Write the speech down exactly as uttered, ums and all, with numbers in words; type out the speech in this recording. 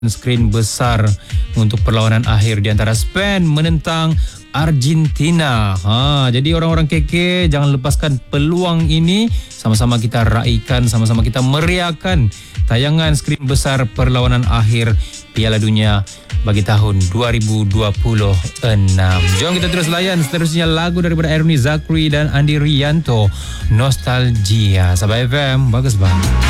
skrin besar untuk perlawanan akhir di antara Spain menentang Argentina. Ha, jadi orang-orang K K, jangan lepaskan peluang ini. Sama-sama kita raikan, sama-sama kita meriahkan tayangan skrin besar perlawanan akhir Piala Dunia bagi tahun dua ribu dua puluh enam. Jom kita terus layan seterusnya lagu daripada Ernie Zakri dan Andi Rianto, Nostalgia. Sabah F M, bagus bang.